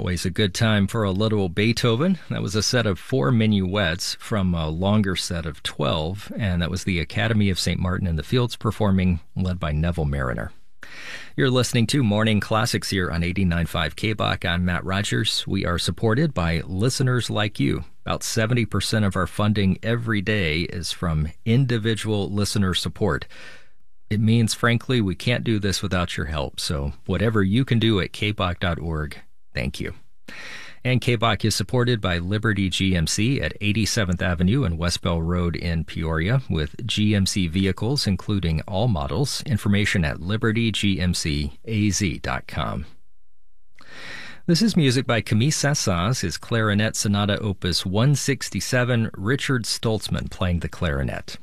Always a good time for a little Beethoven. That was a set of 4 minuets from a longer set of 12, and that was the Academy of St. Martin in the Fields performing, led by Neville Mariner. You're listening to Morning Classics here on 89.5 KBOC. I'm Matt Rogers. We are supported by listeners like you. About 70% of our funding every day is from individual listener support. It means, frankly, we can't do this without your help. So whatever you can do at kboc.org, thank you. And KBOC is supported by Liberty GMC at 87th Avenue and West Bell Road in Peoria with GMC vehicles, including all models. Information at libertygmcaz.com. This is music by Camille Saint-Saëns, his Clarinet Sonata Opus 167, Richard Stoltzman playing the clarinet.